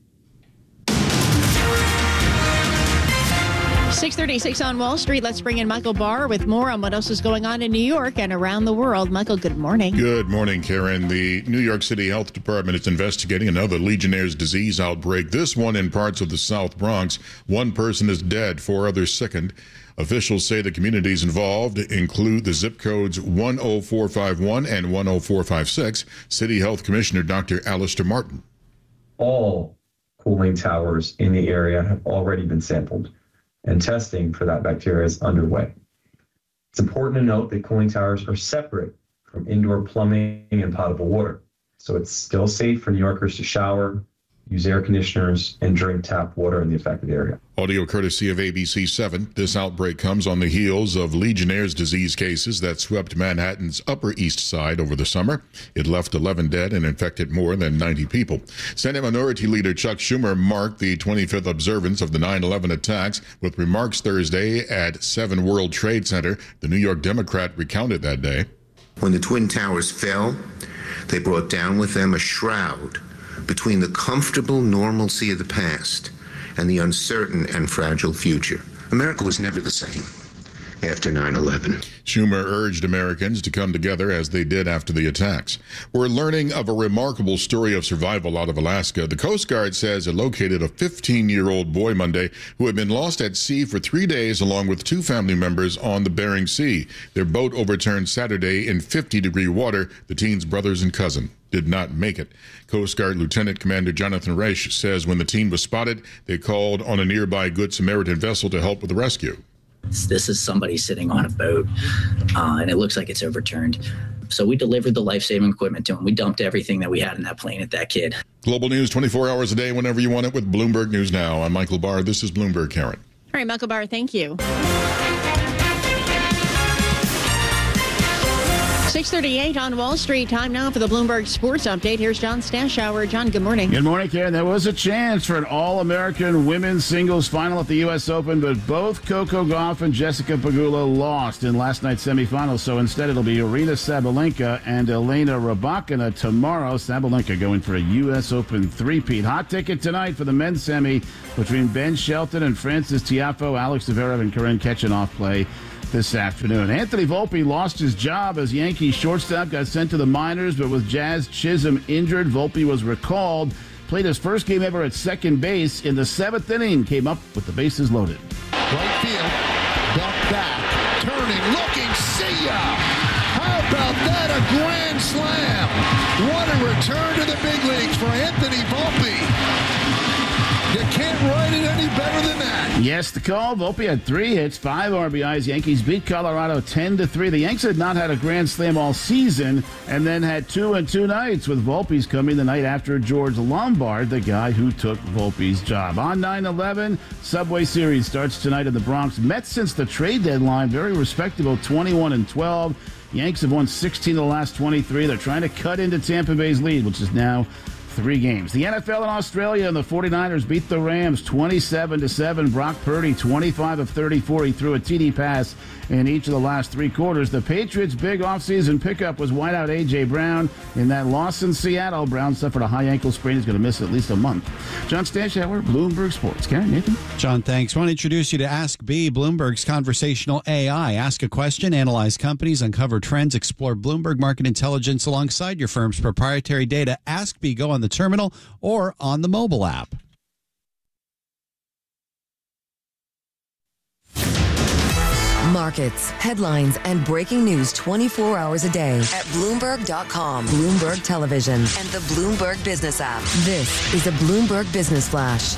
six thirty-six on Wall Street. Let's bring in Michael Barr with more on what else is going on in New York and around the world. Michael, good morning. Good morning, Karen. The New York City Health Department is investigating another Legionnaire's disease outbreak, this one in parts of the South Bronx. One person is dead, four others sickened. Officials say the communities involved include the zip codes one oh four five one and one oh four five six. City Health Commissioner Doctor Alistair Martin. All cooling towers in the area have already been sampled, and testing for that bacteria is underway. It's important to note that cooling towers are separate from indoor plumbing and potable water, so it's still safe for New Yorkers to shower, use air conditioners, and drink tap water in the affected area. Audio courtesy of A B C seven. This outbreak comes on the heels of Legionnaire's disease cases that swept Manhattan's Upper East Side over the summer. It left eleven dead and infected more than ninety people. Senate Minority Leader Chuck Schumer marked the twenty-fifth observance of the nine eleven attacks with remarks Thursday at seven World Trade Center. The New York Democrat recounted that day. When the Twin Towers fell, they brought down with them a shroud between the comfortable normalcy of the past and the uncertain and fragile future. America was never the same after nine eleven. Schumer urged Americans to come together as they did after the attacks. We're learning of a remarkable story of survival out of Alaska. The Coast Guard says it located a fifteen-year-old boy Monday who had been lost at sea for three days along with two family members on the Bering Sea. Their boat overturned Saturday in fifty-degree water. The teen's brothers and cousin did not make it. Coast Guard Lieutenant Commander Jonathan Reich says when the teen was spotted, they called on a nearby Good Samaritan vessel to help with the rescue. This is somebody sitting on a boat, uh, and it looks like it's overturned. So we delivered the life-saving equipment to him. We dumped everything that we had in that plane at that kid. Global news twenty-four hours a day, whenever you want it, with Bloomberg News Now. I'm Michael Barr. This is Bloomberg, Karen. All right, Michael Barr, thank you. six thirty-eight on Wall Street. Time now for the Bloomberg Sports Update. Here's John Stashower. John, good morning. Good morning, Karen. There was a chance for an All-American women's singles final at the U S Open, but both Coco Gauff and Jessica Pegula lost in last night's semifinals. So instead, it'll be Aryna Sabalenka and Elena Rybakina tomorrow. Sabalenka going for a U S Open three-peat. Hot ticket tonight for the men's semi between Ben Shelton and Francis Tiafoe. Alex Zverev and Karen Khachanov play this afternoon. Anthony Volpe lost his job as Yankees shortstop, got sent to the minors, but with Jazz Chisholm injured, Volpe was recalled, played his first game ever at second base. In the seventh inning, came up with the bases loaded. Right field, duck back, turning, looking, see ya! How about that, a grand slam? What a return to the big leagues for Anthony Volpe. You can't write it any better than that. Yes, the call. Volpe had three hits, five R B Is. Yankees beat Colorado ten to three. The Yanks had not had a grand slam all season and then had two and two nights, with Volpe's coming the night after George Lombard, the guy who took Volpe's job. On nine eleven, Subway Series starts tonight in the Bronx. Mets since the trade deadline, very respectable, twenty-one and twelve. Yanks have won sixteen of the last twenty-three. They're trying to cut into Tampa Bay's lead, which is now three games. The N F L in Australia, and the 49ers beat the Rams twenty-seven to seven. Brock Purdy, twenty-five of thirty-four. He threw a T D pass in each of the last three quarters. The Patriots' big offseason pickup was wideout A J. Brown. In that loss in Seattle, Brown suffered a high ankle sprain. He's going to miss at least a month. John Stashower, Bloomberg Sports. Karen, Nathan? John, thanks. I want to introduce you to Ask B, Bloomberg's conversational A I. Ask a question, analyze companies, uncover trends, explore Bloomberg market intelligence alongside your firm's proprietary data. Ask B, go on the terminal or on the mobile app. Markets, headlines, and breaking news twenty-four hours a day at Bloomberg dot com, Bloomberg Television, and the Bloomberg Business app. This is a Bloomberg Business Flash.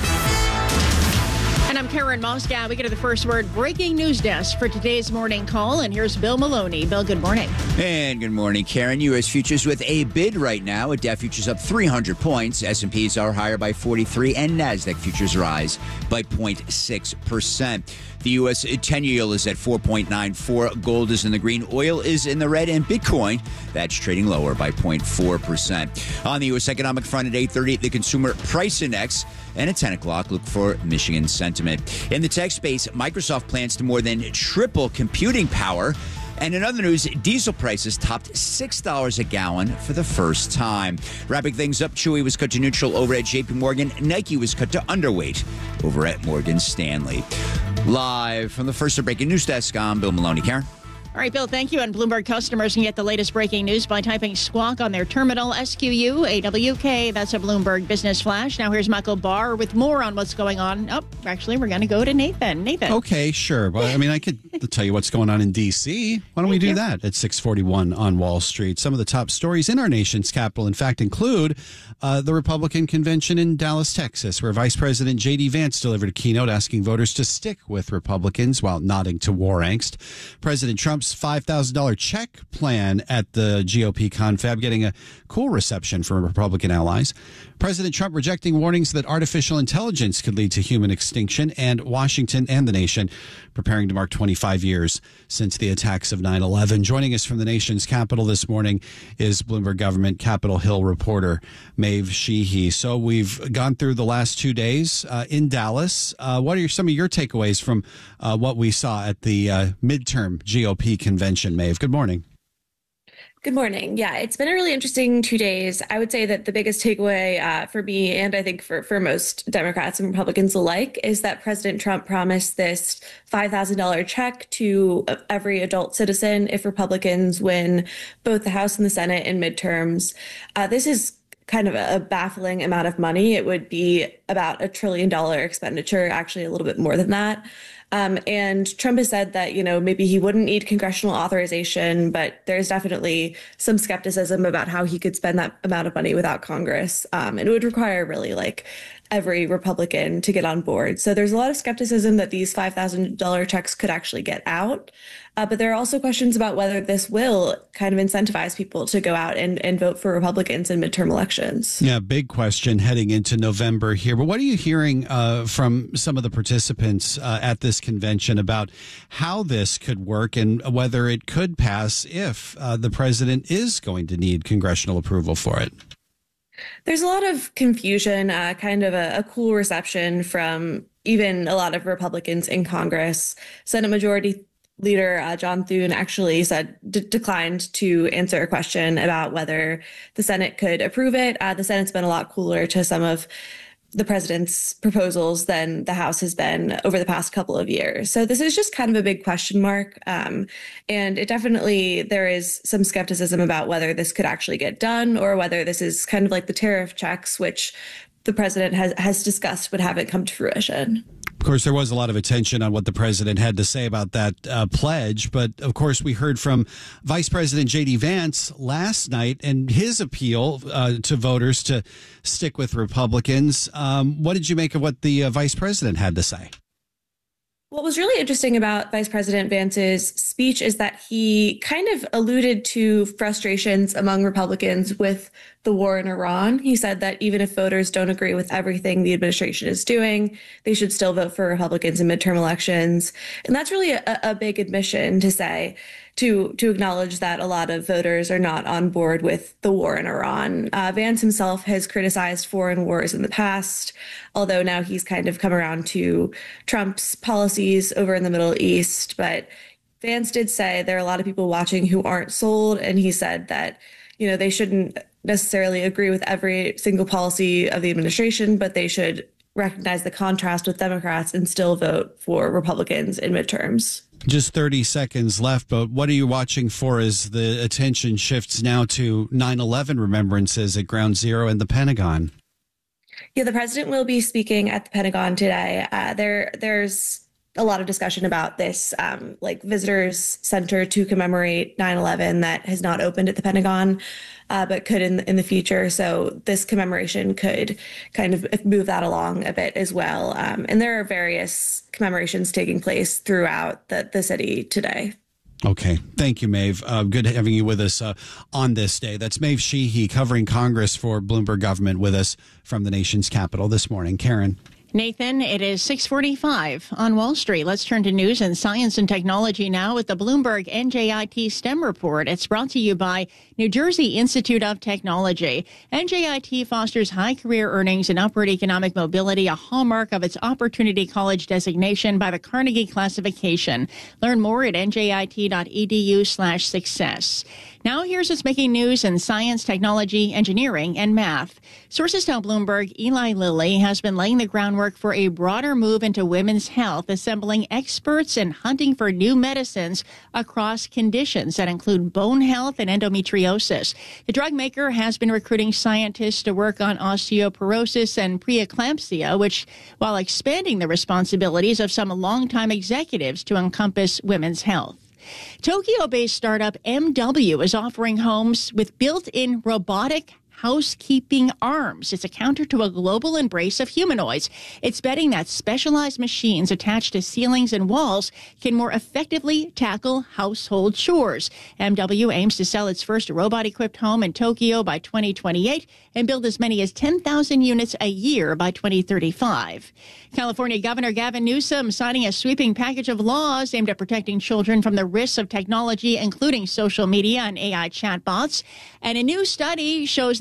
And I'm Karen Moskow. We go to the First Word breaking news desk for today's morning call. And here's Bill Maloney. Bill, good morning. And good morning, Karen. U S futures with a bid right now. A Dow futures up three hundred points. S and P's are higher by forty-three, and NASDAQ futures rise by zero point six percent. The U S ten-year yield is at four point nine four. Gold is in the green. Oil is in the red. And Bitcoin, that's trading lower by zero point four percent. On the U S economic front at eight thirty, the Consumer Price Index. And at ten o'clock, look for Michigan sentiment. In the tech space, Microsoft plans to more than triple computing power. And in other news, diesel prices topped six dollars a gallon for the first time. Wrapping things up, Chewy was cut to neutral over at J P Morgan. Nike was cut to underweight over at Morgan Stanley. Live from the First Breaking News Desk, I'm Bill Maloney. Karen? All right, Bill, thank you. And Bloomberg customers can get the latest breaking news by typing Squawk on their terminal, S Q U A W K. That's a Bloomberg Business Flash. Now here's Michael Barr with more on what's going on. Oh, actually, we're going to go to Nathan. Nathan. Okay, sure. Well, I mean, I could tell you what's going on in D C. Why don't we do that at six forty-one on Wall Street? Some of the top stories in our nation's capital, in fact, include uh, the Republican convention in Dallas, Texas, where Vice President J D. Vance delivered a keynote asking voters to stick with Republicans while nodding to war angst. President Trump's five thousand dollars check plan at the G O P confab getting a cool reception from Republican allies. President Trump rejecting warnings that artificial intelligence could lead to human extinction, and Washington and the nation preparing to mark twenty-five years since the attacks of nine eleven. Joining us from the nation's capital this morning is Bloomberg Government Capitol Hill reporter Maeve Sheehy. So we've gone through the last two days uh, in Dallas. Uh, what are some of your takeaways from uh, what we saw at the uh, midterm G O P convention, Maeve? Good morning. Good morning. Yeah, it's been a really interesting two days. I would say that the biggest takeaway uh, for me, and I think for, for most Democrats and Republicans alike, is that President Trump promised this five thousand dollars check to every adult citizen if Republicans win both the House and the Senate in midterms. Uh, this is kind of a baffling amount of money. It would be about a trillion dollar expenditure, actually a little bit more than that. Um, and Trump has said that, you know, maybe he wouldn't need congressional authorization, but there's definitely some skepticism about how he could spend that amount of money without Congress. Um, and it would require really like every Republican to get on board. So there's a lot of skepticism that these five thousand dollars checks could actually get out. Uh, but there are also questions about whether this will kind of incentivize people to go out and, and vote for Republicans in midterm elections. Yeah, big question heading into November here. But what are you hearing uh, from some of the participants uh, at this convention about how this could work and whether it could pass if uh, the president is going to need congressional approval for it? There's a lot of confusion, uh, kind of a, a cool reception from even a lot of Republicans in Congress. Senate Majority Leader uh, John Thune actually said d- declined to answer a question about whether the Senate could approve it. Uh, the Senate's been a lot cooler to some of the president's proposals than the House has been over the past couple of years. So this is just kind of a big question mark. Um, and it definitely, there is some skepticism about whether this could actually get done or whether this is kind of like the tariff checks, which the president has, has discussed but haven't come to fruition. Of course, there was a lot of attention on what the president had to say about that uh, pledge. But of course, we heard from Vice President J D Vance last night and his appeal uh, to voters to stick with Republicans. Um, what did you make of what the uh, vice president had to say? What was really interesting about Vice President Vance's speech is that he kind of alluded to frustrations among Republicans with the war in Iran. He said that even if voters don't agree with everything the administration is doing, they should still vote for Republicans in midterm elections. And that's really a, a big admission to say, to to acknowledge that a lot of voters are not on board with the war in Iran. Uh, Vance himself has criticized foreign wars in the past, although now he's kind of come around to Trump's policies over in the Middle East. But Vance did say there are a lot of people watching who aren't sold, and he said that, you know, they shouldn't necessarily agree with every single policy of the administration, but they should recognize the contrast with Democrats and still vote for Republicans in midterms. Just thirty seconds left, but what are you watching for as the attention shifts now to nine eleven remembrances at Ground Zero and the Pentagon? Yeah, the president will be speaking at the Pentagon today. Uh, there, there's a lot of discussion about this, um, like visitors center to commemorate nine eleven that has not opened at the Pentagon, uh, but could in in the future. So this commemoration could kind of move that along a bit as well. Um, and there are various commemorations taking place throughout the, the city today. Okay. Thank you, Maeve. Uh, good having you with us uh, on this day. That's Maeve Sheehy covering Congress for Bloomberg Government with us from the nation's capital this morning. Karen. Nathan, it is six forty-five on Wall Street. Let's turn to news and science and technology now with the Bloomberg N J I T STEM report. It's brought to you by New Jersey Institute of Technology. N J I T fosters high career earnings and upward economic mobility, a hallmark of its Opportunity College designation by the Carnegie Classification. Learn more at njit.edu slash success. Now here's what's making news in science, technology, engineering, and math. Sources tell Bloomberg Eli Lilly has been laying the groundwork for a broader move into women's health, assembling experts and hunting for new medicines across conditions that include bone health and endometriosis. The drug maker has been recruiting scientists to work on osteoporosis and preeclampsia, which, while expanding the responsibilities of some longtime executives to encompass women's health. Tokyo-based startup M W is offering homes with built-in robotic housekeeping arms. It's a counter to a global embrace of humanoids. It's betting that specialized machines attached to ceilings and walls can more effectively tackle household chores. M W aims to sell its first robot-equipped home in Tokyo by twenty twenty-eight and build as many as ten thousand units a year by twenty thirty-five. California Governor Gavin Newsom signing a sweeping package of laws aimed at protecting children from the risks of technology, including social media and A I chatbots. And a new study shows that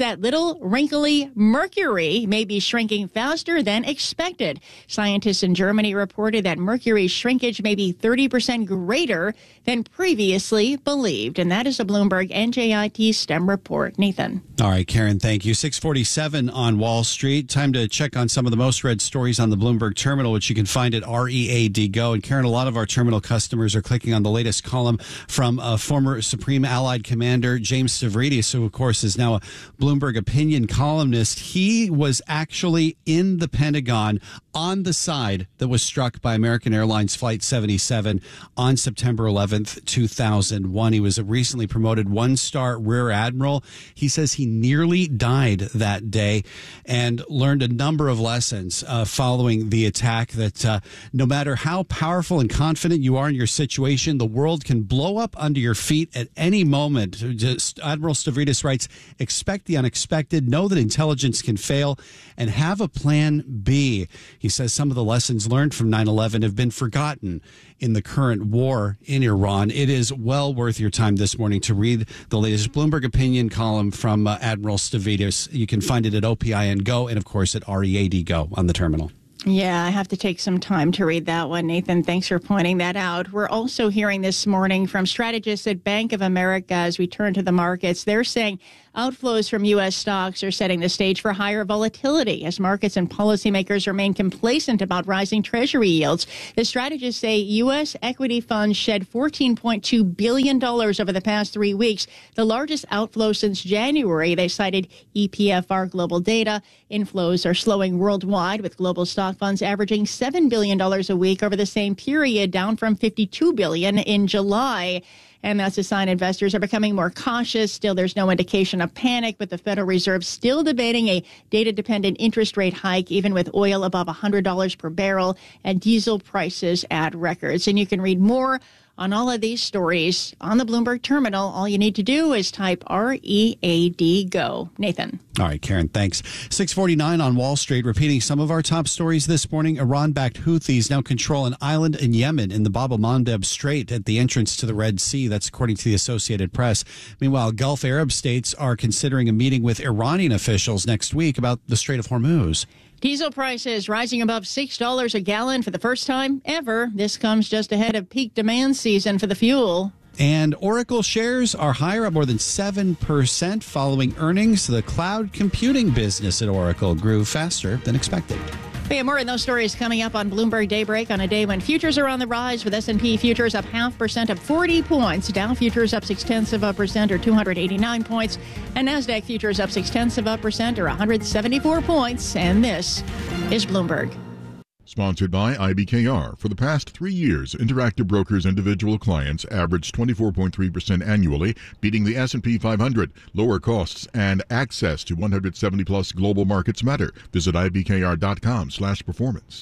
that little wrinkly Mercury may be shrinking faster than expected. Scientists in Germany reported that Mercury's shrinkage may be thirty percent greater than previously believed. And that is a Bloomberg N J I T STEM report. Nathan. All right, Karen, thank you. six forty-seven on Wall Street. Time to check on some of the most read stories on the Bloomberg terminal, which you can find at R E A D Go. And Karen, a lot of our terminal customers are clicking on the latest column from uh, former Supreme Allied Commander James Stavridis, who, of course, is now a Bloomberg opinion columnist. He was actually in the Pentagon on the side that was struck by American Airlines Flight seventy-seven on September eleventh, two thousand one. He was a recently promoted one-star Rear Admiral. He says he nearly died that day and learned a number of lessons uh, following the attack, that uh, no matter how powerful and confident you are in your situation, the world can blow up under your feet at any moment. Just, Admiral Stavridis writes, expect the unexpected, know that intelligence can fail, and have a plan B. He says some of the lessons learned from nine eleven have been forgotten in the current war in Iran. It is well worth your time this morning to read the latest Bloomberg opinion column from uh, Admiral Stavridis. You can find it at O P I N Go and, of course, at R E A D Go on the terminal. Yeah, I have to take some time to read that one, Nathan. Thanks for pointing that out. We're also hearing this morning from strategists at Bank of America as we turn to the markets. They're saying outflows from U S stocks are setting the stage for higher volatility as markets and policymakers remain complacent about rising Treasury yields. The strategists say U S equity funds shed fourteen point two billion dollars over the past three weeks, the largest outflow since January. They cited E P F R Global data. Inflows are slowing worldwide, with global stock funds averaging seven billion dollars a week over the same period, down from fifty-two billion dollars in July. And that's a sign investors are becoming more cautious. Still, there's no indication of panic, but the Federal Reserve still debating a data-dependent interest rate hike, even with oil above one hundred dollars per barrel and diesel prices at records. And you can read more on all of these stories on the Bloomberg terminal. All you need to do is type R E A D Go. Nathan. All right, Karen, thanks. six forty-nine on Wall Street, repeating some of our top stories this morning. Iran-backed Houthis now control an island in Yemen in the Bab el-Mandeb Strait at the entrance to the Red Sea. That's according to the Associated Press. Meanwhile, Gulf Arab states are considering a meeting with Iranian officials next week about the Strait of Hormuz. Diesel prices rising above six dollars a gallon for the first time ever. This comes just ahead of peak demand season for the fuel. And Oracle shares are higher, up more than seven percent following earnings. The cloud computing business at Oracle grew faster than expected. We have more in those stories coming up on Bloomberg Daybreak on a day when futures are on the rise, with S and P futures up half percent, up forty points. Dow futures up six-tenths of a percent, or two hundred eighty-nine points. And NASDAQ futures up six-tenths of a percent, or one hundred seventy-four points. And this is Bloomberg. Sponsored by I B K R. For the past three years, Interactive Brokers individual clients averaged twenty-four point three percent annually, beating the S and P five hundred. Lower costs and access to one hundred seventy plus global markets matter. Visit I B K R dot com slash performance.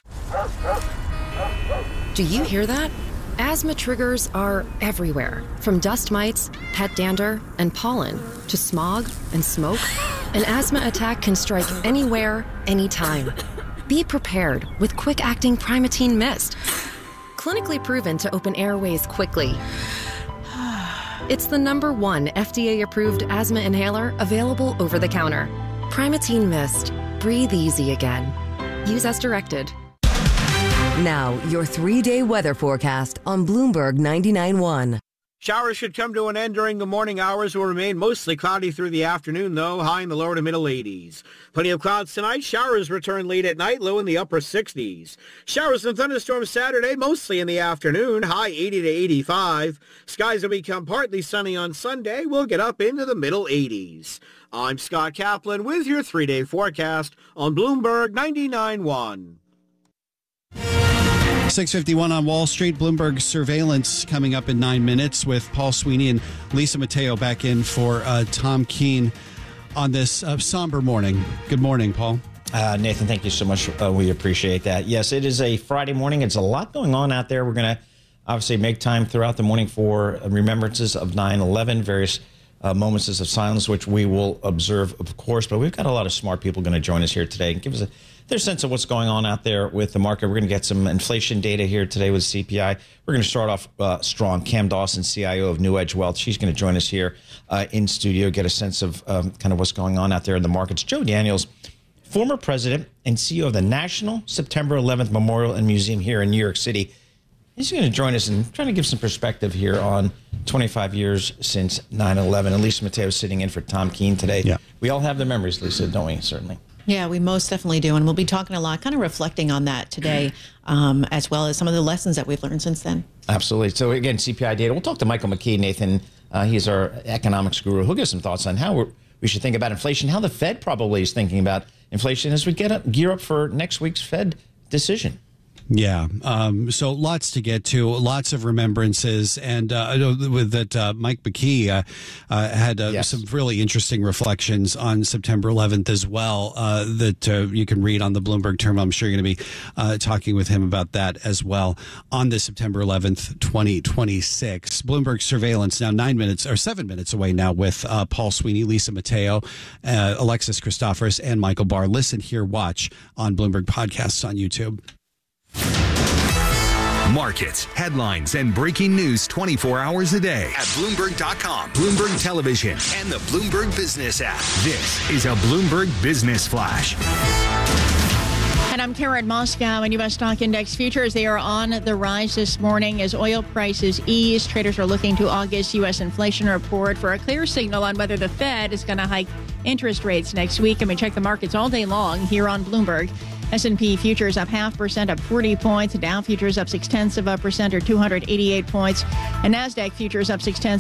Do you hear that? Asthma triggers are everywhere, from dust mites, pet dander, and pollen, to smog and smoke. An asthma attack can strike anywhere, anytime. Be prepared with quick-acting Primatene Mist. Clinically proven to open airways quickly. It's the number one F D A-approved asthma inhaler available over the counter. Primatene Mist. Breathe easy again. Use as directed. Now, your three-day weather forecast on Bloomberg ninety-nine point one. Showers should come to an end during the morning hours. Will remain mostly cloudy through the afternoon, though, high in the lower to middle eighties. Plenty of clouds tonight. Showers return late at night, low in the upper sixties. Showers and thunderstorms Saturday, mostly in the afternoon, high eighty to eighty-five. Skies will become partly sunny on Sunday. We'll get up into the middle eighties. I'm Scott Kaplan with your three-day forecast on Bloomberg ninety-nine point one. six fifty-one on Wall Street. Bloomberg surveillance coming up in nine minutes with Paul Sweeney and Lisa Mateo back in for uh, Tom Keene on this uh, somber morning. Good morning, Paul. Uh, Nathan, thank you so much. Uh, we appreciate that. Yes, it is a Friday morning. It's a lot going on out there. We're going to obviously make time throughout the morning for remembrances of nine eleven, various uh, moments of silence, which we will observe, of course. But we've got a lot of smart people going to join us here today and give us a, their sense of what's going on out there with the market. We're going to get some inflation data here today with C P I. We're going to start off uh, strong. Cam Dawson, C I O of New Edge Wealth. She's going to join us here uh, in studio, get a sense of um, kind of what's going on out there in the markets. Joe Daniels, former president and C E O of the National September eleventh Memorial and Museum here in New York City. He's going to join us and try to give some perspective here on twenty-five years since nine eleven. And Lisa Mateo sitting in for Tom Keene today. Yeah. We all have the memories, Lisa, don't we? Certainly. Yeah, we most definitely do. And we'll be talking a lot, kind of reflecting on that today, um, as well as some of the lessons that we've learned since then. Absolutely. So, again, C P I data. We'll talk to Michael McKee, Nathan. Uh, he's our economics guru. He'll give some thoughts on how we're, we should think about inflation, how the Fed probably is thinking about inflation as we get up, gear up for next week's Fed decision. Yeah. Um, so lots to get to, lots of remembrances. And uh, I know with that uh, Mike McKee uh, uh, had uh, yes. some really interesting reflections on September eleventh as well uh, that uh, you can read on the Bloomberg Terminal. I'm sure you're going to be uh, talking with him about that as well on this September eleventh, twenty twenty-six. Bloomberg Surveillance now nine minutes or seven minutes away now with uh, Paul Sweeney, Lisa Mateo, uh, Alexis Christoforous, and Michael Barr. Listen, hear, watch on Bloomberg Podcasts on YouTube. Markets, headlines, and breaking news twenty-four hours a day at Bloomberg dot com, Bloomberg Television, and the Bloomberg Business app. This is a Bloomberg Business Flash. And I'm Karen Moscow, and U S stock index futures, they are on the rise this morning as oil prices ease. Traders are looking to August U S inflation report for a clear signal on whether the Fed is going to hike interest rates next week. And we check the markets all day long here on Bloomberg. S and P futures up half percent, up forty points. Dow futures up six tenths of a percent, or two hundred eighty-eight points. And NASDAQ futures up six tenths.